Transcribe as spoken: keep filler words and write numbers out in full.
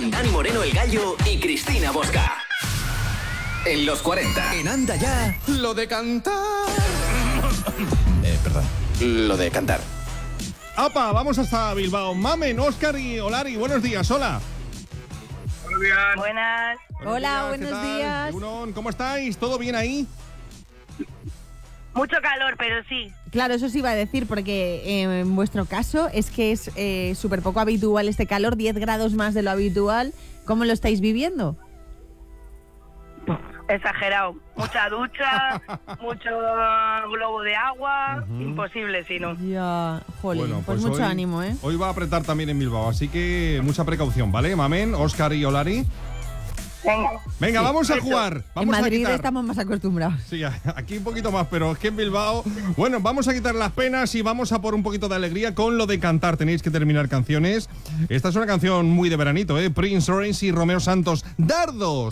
con Dani Moreno el Gallo y Cristina Bosca. En los cuarenta. En Anda Ya. Lo de cantar. Eh, perdón. Lo de cantar. ¡Apa! Vamos hasta Bilbao. Mamen, Óscar y Olari, buenos días, hola. Buenos días. Buenas. Buenos Hola, días, buenos ¿qué tal? días. Egunon, ¿cómo estáis? ¿Todo bien ahí? Mucho calor, pero sí. Claro, eso sí iba a decir, porque eh, en vuestro caso es que es eh, súper poco habitual este calor, diez grados más de lo habitual. ¿Cómo lo estáis viviendo? Exagerado. Mucha ducha, mucho globo de agua. Uh-huh. Imposible, si no. Ya, jolín, Bueno, pues, pues mucho hoy, ánimo, ¿eh? Hoy va a apretar también en Bilbao, así que mucha precaución, ¿vale? Mamen, Óscar y Olari. Venga. Venga, Sí, vamos a eso. jugar. Vamos En Madrid a quitar... estamos más acostumbrados. Sí, aquí un poquito más, pero es que en Bilbao... Bueno, vamos a quitar las penas y vamos a por un poquito de alegría con lo de cantar. Tenéis que terminar canciones. Esta es una canción muy de veranito, ¿eh? Prince Royce y Romeo Santos. ¡Dardos!